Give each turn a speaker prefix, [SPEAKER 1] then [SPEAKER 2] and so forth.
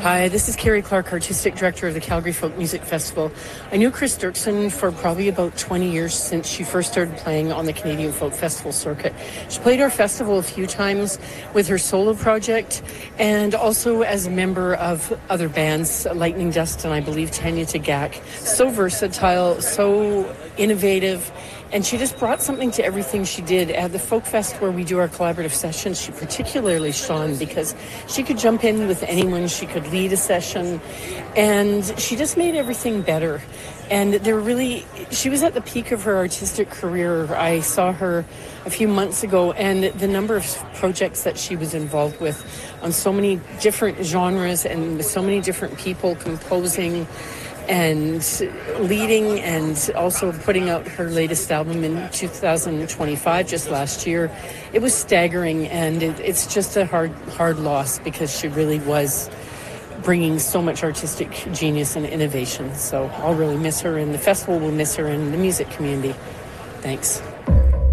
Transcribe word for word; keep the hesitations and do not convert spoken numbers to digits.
[SPEAKER 1] Hi, this is Carrie Clark, Artistic Director of the Calgary Folk Music Festival. I knew Chris Dirksen for probably about twenty years since she first started playing on the Canadian Folk Festival circuit. She played our festival a few times with her solo project and also as a member of other bands, Lightning Dust and I believe Tanya Tagaq. So versatile, so innovative. And she just brought something to everything she did. At the Folk Fest where we do our collaborative sessions, she particularly shone because she could jump in with anyone. She could lead a session. And she just made everything better. And there really, she was at the peak of her artistic career. I saw her a few months ago, and the number of projects that she was involved with on so many different genres and with so many different people composing and leading, and also putting out her latest album in two thousand twenty-five, just last year. It was staggering, and it, it's just a hard, hard loss because she really was bringing so much artistic genius and innovation. So I'll really miss her, and the festival will miss her, and the music community. Thanks.